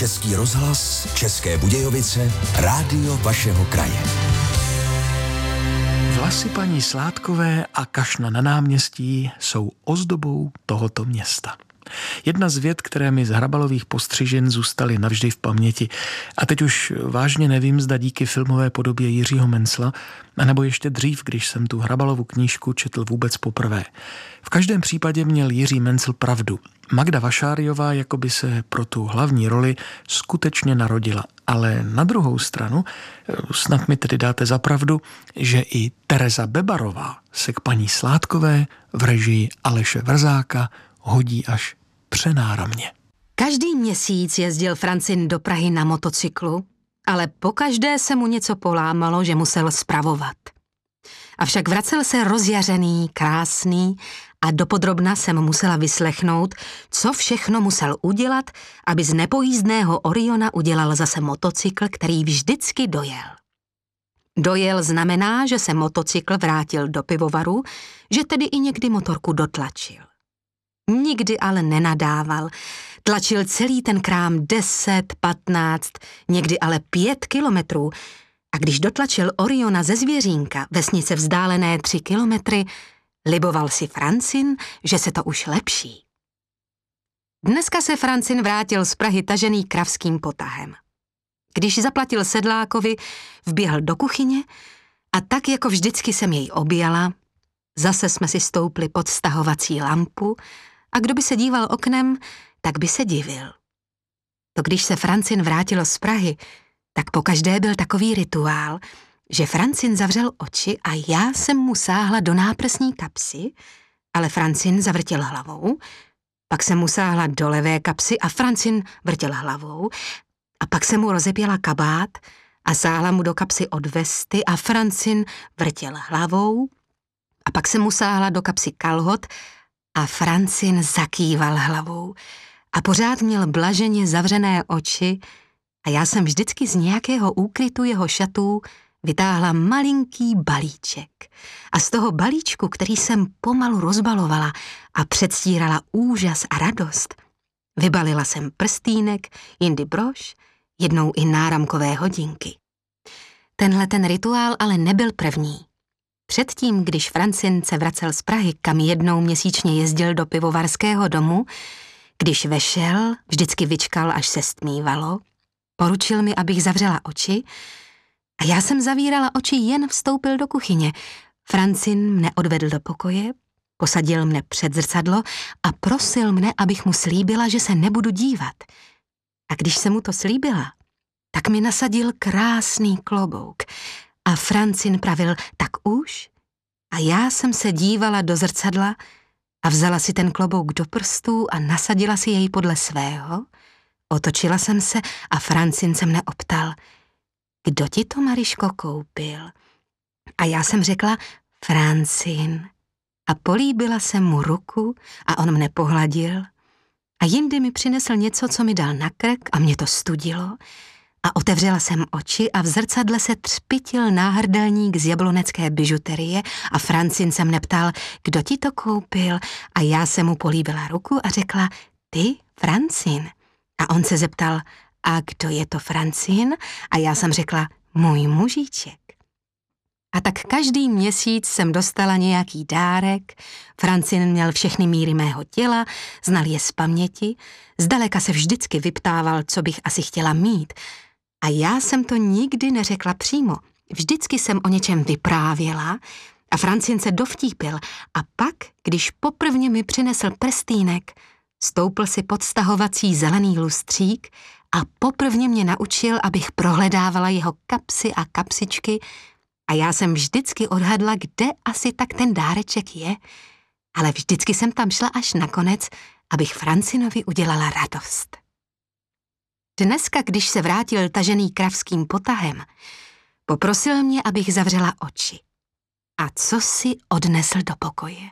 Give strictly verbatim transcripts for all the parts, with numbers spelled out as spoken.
Český rozhlas, České Budějovice, rádio vašeho kraje. Vlasy paní Sládkové a kašna na náměstí jsou ozdobou tohoto města. Jedna z vět, které mi z Hrabalových postřižin zůstaly navždy v paměti. A teď už vážně nevím, zda díky filmové podobě Jiřího Mencla, anebo ještě dřív, když jsem tu Hrabalovu knížku četl vůbec poprvé. V každém případě měl Jiří Mencl pravdu. Magda Vašáriová jakoby se pro tu hlavní roli skutečně narodila. Ale na druhou stranu, snad mi tedy dáte za pravdu, že i Tereza Bebarová se k paní Sládkové v režii Aleše Vrzáka hodí až přenáramně. Každý měsíc jezdil Francin do Prahy na motocyklu, ale pokaždé se mu něco polámalo, že musel spravovat. Avšak vracel se rozjařený, krásný a dopodrobna jsem musela vyslechnout, co všechno musel udělat, aby z nepojízdného Oriona udělal zase motocykl, který vždycky dojel. Dojel znamená, že se motocykl vrátil do pivovaru, že tedy i někdy motorku dotlačil. Nikdy ale nenadával. Tlačil celý ten krám deset, patnáct, někdy ale pět kilometrů. A když dotlačil Oriona ze Zvěřínka, vesnice vzdálené tři kilometry, liboval si Francin, že se to už lepší. Dneska se Francin vrátil z Prahy tažený kravským potahem. Když zaplatil sedlákovi, vběhl do kuchyně a tak jako vždycky jsem jej objala, zase jsme si stoupli pod stahovací lampu a kdo by se díval oknem, tak by se divil. To když se Francin vrátil z Prahy, tak pokaždé byl takový rituál, že Francin zavřel oči a já jsem mu sáhla do náprsní kapsy, ale Francin zavrtěl hlavou, pak jsem mu sáhla do levé kapsy a Francin vrtěl hlavou a pak jsem mu rozepěla kabát a sáhla mu do kapsy od vesty a Francin vrtěl hlavou a pak jsem mu sáhla do kapsy kalhot a Francin zakýval hlavou a pořád měl blaženě zavřené oči a já jsem vždycky z nějakého úkrytu jeho šatů vytáhla malinký balíček. A z toho balíčku, který jsem pomalu rozbalovala a předstírala úžas a radost, vybalila jsem prstýnek, jindy brož, jednou i náramkové hodinky. Tenhle ten rituál ale nebyl první. Předtím, když Francin se vracel z Prahy, kam jednou měsíčně jezdil do pivovarského domu, když vešel, vždycky vyčkal, až se stmívalo, poručil mi, abych zavřela oči a já jsem zavírala oči, jen vstoupil do kuchyně. Francin mne odvedl do pokoje, posadil mne před zrcadlo a prosil mne, abych mu slíbila, že se nebudu dívat. A když jsem mu to slíbila, tak mi nasadil krásný klobouk a Francin pravil, tak už? A já jsem se dívala do zrcadla a vzala si ten klobouk do prstů a nasadila si jej podle svého. Otočila jsem se a Francin se mne optal, kdo ti to, Mariško, koupil? A já jsem řekla, Francin. A políbila jsem mu ruku a on mne pohladil a jindy mi přinesl něco, co mi dal na krk a mě to studilo a otevřela jsem oči a v zrcadle se třpitil náhrdelník z jablonecké bižuterie a Francin se mne ptal, kdo ti to koupil a já jsem mu políbila ruku a řekla, ty, Francin. A on se zeptal, a kdo je to Francin? A já jsem řekla, můj mužíček. A tak každý měsíc jsem dostala nějaký dárek, Francin měl všechny míry mého těla, znal je z paměti, zdaleka se vždycky vyptával, co bych asi chtěla mít. A já jsem to nikdy neřekla přímo, vždycky jsem o něčem vyprávěla a Francin se dovtípil a pak, když poprvně mi přinesl prstýnek, stoupl si pod stahovací zelený lustřík a poprvně mě naučil, abych prohledávala jeho kapsy a kapsičky a já jsem vždycky odhadla, kde asi tak ten dáreček je, ale vždycky jsem tam šla až nakonec, abych Francinovi udělala radost. Dneska, když se vrátil tažený kravským potahem, poprosil mě, abych zavřela oči. A co si odnesl do pokoje?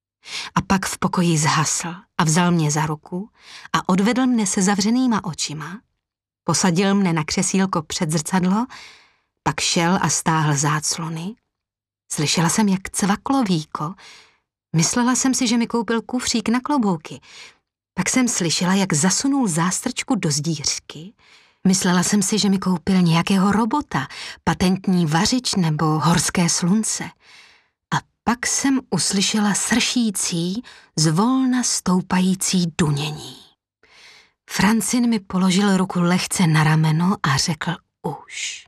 A pak v pokoji zhasl a vzal mě za ruku a odvedl mne se zavřenýma očima, posadil mne na křesílko před zrcadlo, pak šel a stáhl záclony. Slyšela jsem, jak cvaklo víko. Myslela jsem si, že mi koupil kufřík na klobouky. Pak jsem slyšela, jak zasunul zástrčku do zdířky. Myslela jsem si, že mi koupil nějakého robota, patentní vařič nebo horské slunce. A pak jsem uslyšela sršící, zvolna stoupající dunění. Francin mi položil ruku lehce na rameno a řekl už.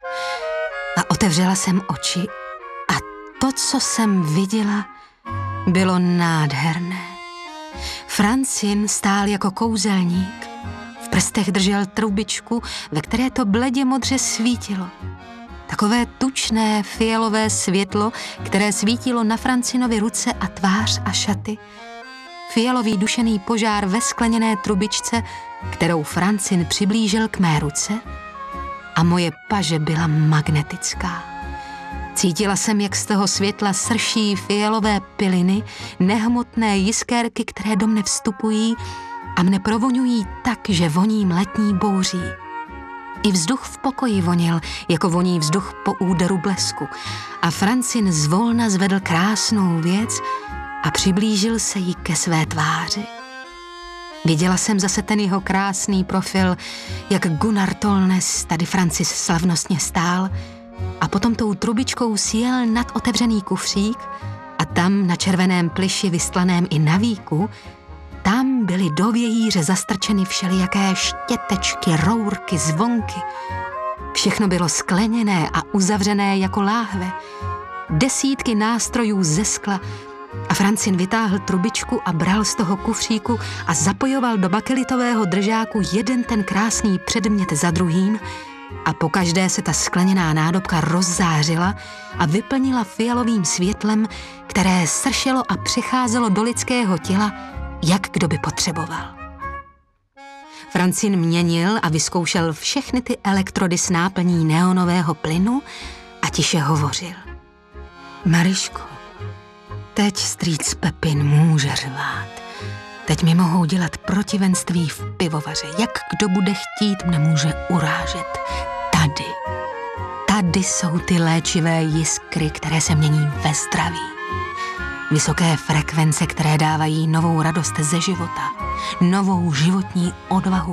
A otevřela jsem oči a to, co jsem viděla, bylo nádherné. Francin stál jako kouzelník. V prstech držel trubičku, ve které to bledě modře svítilo. Takové tučné fialové světlo, které svítilo na Francinovi ruce a tvář a šaty. Fialový dušený požár ve skleněné trubičce, kterou Francin přiblížil k mé ruce, a moje paže byla magnetická. Cítila jsem, jak z toho světla srší fialové piliny, nehmotné jiskérky, které do mne vstupují a mne provoňují tak, že voním letní bouří. I vzduch v pokoji vonil, jako voní vzduch po úderu blesku. A Francin zvolna zvedl krásnou věc a přiblížil se jí ke své tváři. Viděla jsem zase ten jeho krásný profil, jak Gunnar Tolnes, tady Francis slavnostně stál, a potom tou trubičkou sjel nad otevřený kufřík a tam na červeném plyši vystlaném i na víku, tam byly do vějíře zastrčeny všelijaké štětečky, rourky, zvonky. Všechno bylo skleněné a uzavřené jako láhve. Desítky nástrojů ze skla a Francin vytáhl trubičku a bral z toho kufříku a zapojoval do bakelitového držáku jeden ten krásný předmět za druhým a pokaždé se ta skleněná nádobka rozzářila a vyplnila fialovým světlem, které sršelo a přecházelo do lidského těla, jak kdo by potřeboval. Francin měnil a vyzkoušel všechny ty elektrody s náplní neonového plynu a tiše hovořil. Mariško, teď strýc Pepin může řvát. Teď mi mohou dělat protivenství v pivovaře. Jak kdo bude chtít, mne může urážet. Tady, tady jsou ty léčivé jiskry, které se mění ve zdraví. Vysoké frekvence, které dávají novou radost ze života, novou životní odvahu.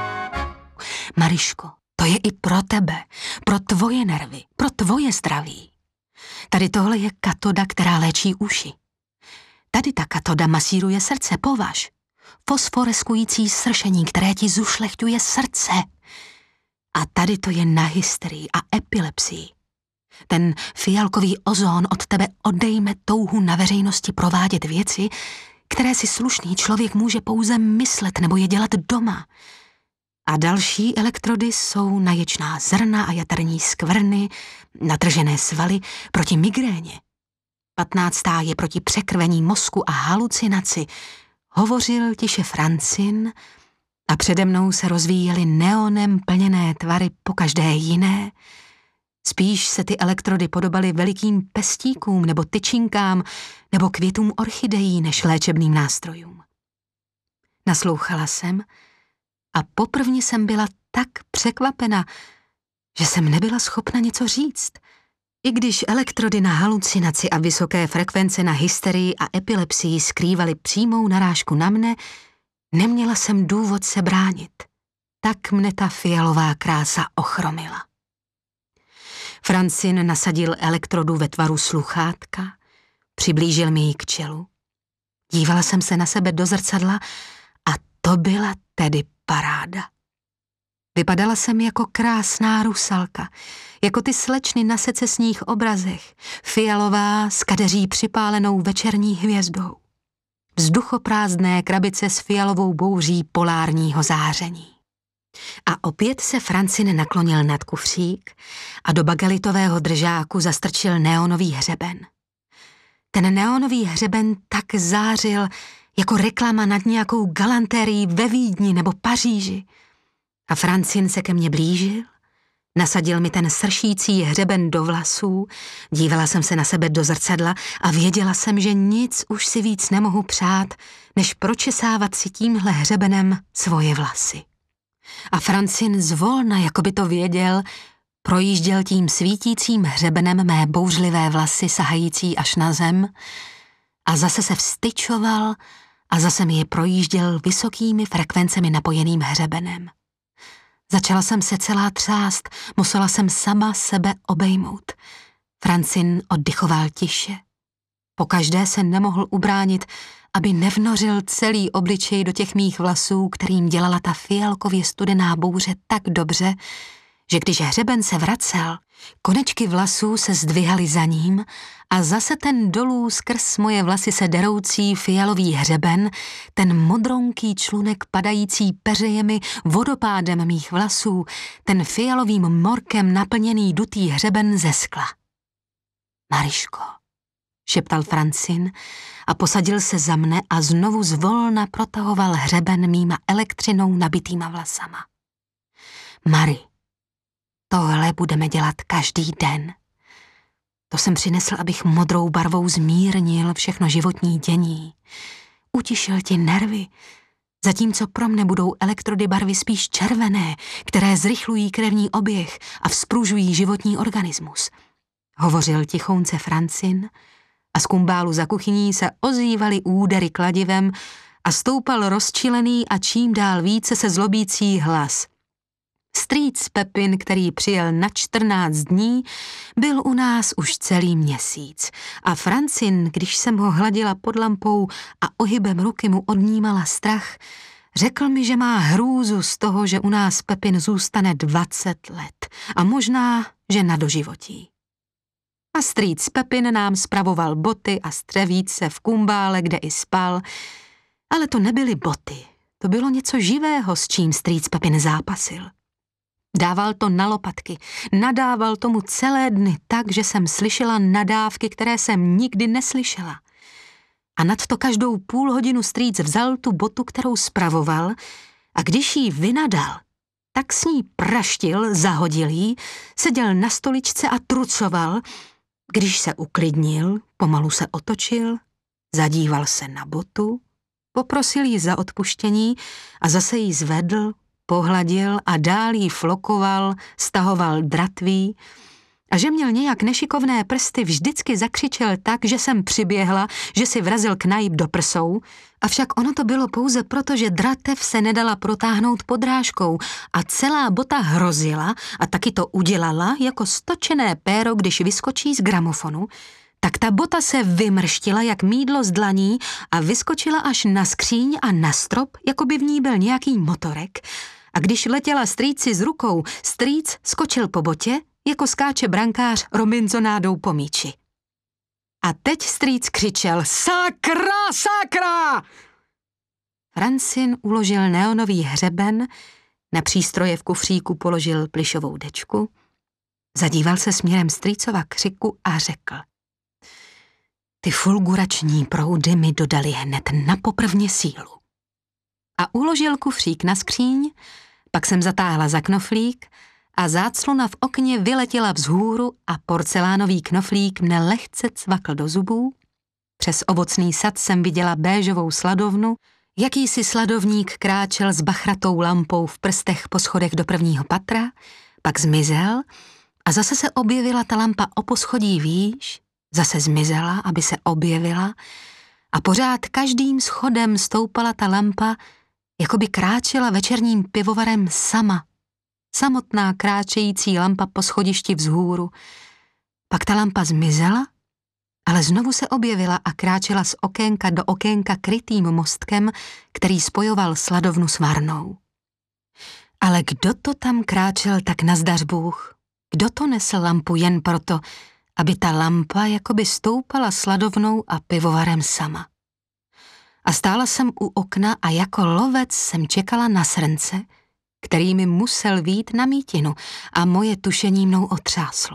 Mariško, to je i pro tebe, pro tvoje nervy, pro tvoje zdraví. Tady tohle je katoda, která léčí uši. Tady ta katoda masíruje srdce, považ. Fosforeskující sršení, které ti zušlechťuje srdce. A tady to je na hysterii a epilepsii. Ten fialkový ozón od tebe odejme touhu na veřejnosti provádět věci, které si slušný člověk může pouze myslet nebo je dělat doma. A další elektrody jsou na ječná zrna a jaterní skvrny, natržené svaly proti migréně. Patnáctá je proti překrvení mozku a halucinaci. Hovořil tiše Francin a přede mnou se rozvíjely neonem plněné tvary pokaždé jiné. Spíš se ty elektrody podobaly velikým pestíkům nebo tyčinkám nebo květům orchidejí než léčebným nástrojům. Naslouchala jsem a poprvně jsem byla tak překvapena, že jsem nebyla schopna něco říct. I když elektrody na halucinaci a vysoké frekvence na hysterii a epilepsii skrývaly přímou narážku na mne, neměla jsem důvod se bránit. Tak mne ta fialová krása ochromila. Francin nasadil elektrodu ve tvaru sluchátka, přiblížil mi ji k čelu. Dívala jsem se na sebe do zrcadla a to byla tedy paráda. Vypadala jsem jako krásná rusalka, jako ty slečny na secesních obrazech, fialová s kadeří připálenou večerní hvězdou. Vzduchoprázdné krabice s fialovou bouří polárního záření. A opět se Francin naklonil nad kufřík a do bagelitového držáku zastrčil neonový hřeben. Ten neonový hřeben tak zářil jako reklama nad nějakou galantérií ve Vídni nebo Paříži. A Francin se ke mně blížil, nasadil mi ten sršící hřeben do vlasů, dívala jsem se na sebe do zrcadla a věděla jsem, že nic už si víc nemohu přát, než pročesávat si tímhle hřebenem svoje vlasy. A Francin zvolna, jako by to věděl, projížděl tím svítícím hřebenem mé bouřlivé vlasy sahající až na zem a zase se vstyčoval a zase mi je projížděl vysokými frekvencemi napojeným hřebenem. Začala jsem se celá třást, musela jsem sama sebe obejmout. Francine oddychoval tiše. Pokaždé se nemohl ubránit, aby nevnořil celý obličej do těch mých vlasů, kterým dělala ta fialkově studená bouře tak dobře, že když hřeben se vracel, konečky vlasů se zdvihaly za ním a zase ten dolů skrz moje vlasy se deroucí fialový hřeben, ten modronký člunek padající peřejemi vodopádem mých vlasů, ten fialovým morkem naplněný dutý hřeben ze skla. Mariško, šeptal Francine a posadil se za mne a znovu zvolna protahoval hřeben mýma elektřinou nabitýma vlasama. Mari, tohle budeme dělat každý den. To jsem přinesl, abych modrou barvou zmírnil všechno životní dění. Utišil ti nervy, zatímco pro mne budou elektrody barvy spíš červené, které zrychlují krevní oběh a vzpružují životní organismus. Hovořil tichounce Francine a z kumbálu za kuchyní se ozývaly údery kladivem a stoupal rozčilený a čím dál více se zlobící hlas. Strýc Pepin, který přijel na čtrnáct dní, byl u nás už celý měsíc a Francine, když jsem ho hladila pod lampou a ohybem ruky mu odnímala strach, řekl mi, že má hrůzu z toho, že u nás Pepin zůstane dvacet let a možná, že na doživotí. A strýc Pepin nám spravoval boty a střevíce v kumbále, kde i spal, ale to nebyly boty, to bylo něco živého, s čím strýc Pepin zápasil. Dával to na lopatky, nadával tomu celé dny tak, že jsem slyšela nadávky, které jsem nikdy neslyšela. A nad to každou půl hodinu strýc vzal tu botu, kterou spravoval, a když jí vynadal, tak s ní praštil, zahodil jí, seděl na stoličce a trucoval. Když se uklidnil, pomalu se otočil, zadíval se na botu, poprosil jí za odpuštění a zase jí zvedl, pohladil a dál jí flokoval, stahoval dratví a že měl nějak nešikovné prsty, vždycky zakřičel tak, že jsem přiběhla, že si vrazil knaip do prsou, avšak ono to bylo pouze proto, že dratev se nedala protáhnout podrážkou a celá bota hrozila a taky to udělala jako stočené péro, když vyskočí z gramofonu, tak ta bota se vymrštila jak mýdlo z dlaní a vyskočila až na skříň a na strop, jako by v ní byl nějaký motorek. A když letěla strýci s rukou, strýc skočil po botě, jako skáče brankář Robinsonádou po míči. A teď strýc křičel: Sakra, sakra! Francine uložil neonový hřeben, na přístroje v kufříku položil plišovou dečku, zadíval se směrem strýcova křiku a řekl: Ty fulgurační proudy mi dodali hned na poprvně sílu. A uložil kufřík na skříň, pak jsem zatáhla za knoflík a záclona v okně vyletěla vzhůru a porcelánový knoflík mne lehce cvakl do zubů. Přes ovocný sad jsem viděla béžovou sladovnu, jakýsi sladovník kráčel s bachratou lampou v prstech po schodech do prvního patra, pak zmizel a zase se objevila ta lampa o poschodí výš, zase zmizela, aby se objevila a pořád každým schodem stoupala ta lampa, jako by kráčela večerním pivovarem sama. Samotná kráčející lampa po schodišti vzhůru. Pak ta lampa zmizela, ale znovu se objevila a kráčela z okénka do okénka krytým mostkem, který spojoval sladovnu s varnou. Ale kdo to tam kráčel tak nazdař Bůh? Kdo to nesl lampu jen proto, aby ta lampa jakoby stoupala sladovnou a pivovarem sama? A stála jsem u okna a jako lovec jsem čekala na srnce, který mi musel vít na mítinu a moje tušení mnou otřáslo.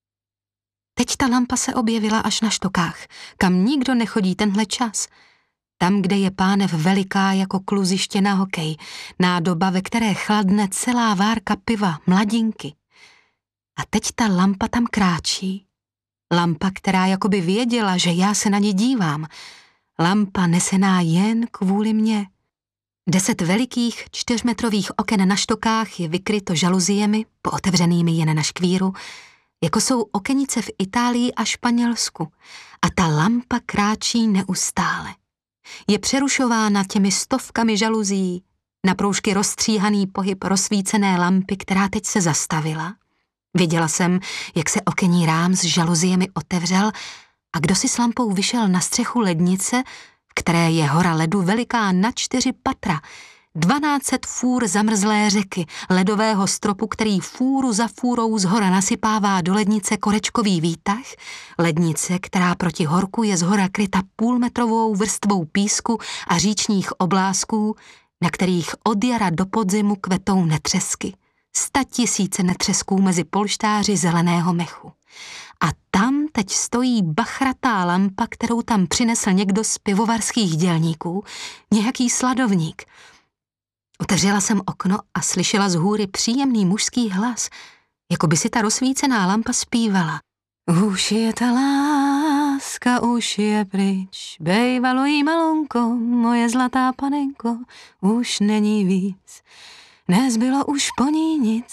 Teď ta lampa se objevila až na štokách, kam nikdo nechodí tenhle čas. Tam, kde je pánev veliká jako kluziště na hokej, nádoba, ve které chladne celá várka piva, mladinky. A teď ta lampa tam kráčí. Lampa, která jakoby věděla, že já se na ně dívám. Lampa nesená jen kvůli mně. Deset velikých čtyřmetrových oken na štokách je vykryto žaluziemi, pootevřenými jen na škvíru, jako jsou okenice v Itálii a Španělsku. A ta lampa kráčí neustále. Je přerušována těmi stovkami žaluzí, na proužky rozstříhaný pohyb rozsvícené lampy, která teď se zastavila. Viděla jsem, jak se okenní rám s žaluziemi otevřel a kdo si s lampou vyšel na střechu lednice, v které je hora ledu veliká na čtyři patra, dvanáct fůr zamrzlé řeky, ledového stropu, který fůru za fůrou zhora nasypává do lednice korečkový výtah, lednice, která proti horku je zhora kryta půlmetrovou vrstvou písku a říčních oblásků, na kterých od jara do podzimu kvetou netřesky. Sta tisíce netřesků mezi polštáři zeleného mechu. A tam teď stojí bachratá lampa, kterou tam přinesl někdo z pivovarských dělníků, nějaký sladovník. Otevřela jsem okno a slyšela z hůry příjemný mužský hlas, jako by si ta rozsvícená lampa zpívala. Už je ta láska, už je pryč, bejvalo jí malonko, moje zlatá panenko, už není víc. Nezbylo už po ní nic,